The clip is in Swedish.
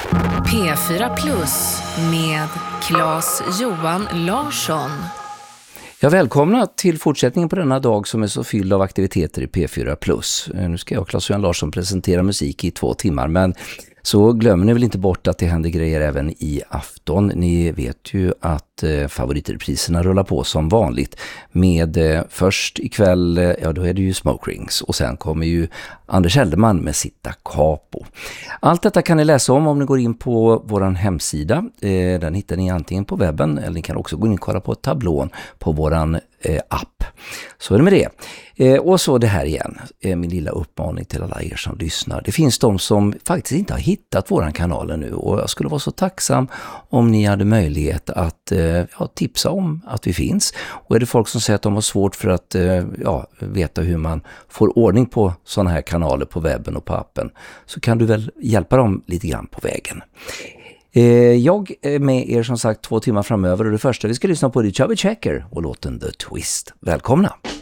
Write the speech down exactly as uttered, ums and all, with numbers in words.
P fyra Plus med Claes Johan Larsson. Jag välkomnar till fortsättningen på denna dag som är så fylld av aktiviteter i P fyra Plus. Nu ska jag, Claes Johan Larsson, presentera musik i två timmar, men så glömmer ni väl inte bort att det händer grejer även i afton. Ni vet ju att eh, favoritpriserna rullar på som vanligt med eh, först ikväll, eh, ja då är det ju Smoke Rings och sen kommer ju Anders Helderman med sitt Capo. Allt detta kan ni läsa om om ni går in på våran hemsida. Eh, den hittar ni antingen på webben eller ni kan också gå in och kolla på tablån på våran eh, app. Så är det med det. Eh, och så det här igen, eh, min lilla uppmaning till alla er som lyssnar. Det finns de som faktiskt inte har hittat våran kanal nu och jag skulle vara så tacksam om ni hade möjlighet att eh, ja, tipsa om att vi finns. Och är det folk som säger att de har svårt för att eh, ja, veta hur man får ordning på sådana här kanaler på webben och på appen, så kan du väl hjälpa dem lite grann på vägen. Jag är med er som sagt två timmar framöver och det första vi ska lyssna på är Chubby Checker och låten The Twist. Välkomna!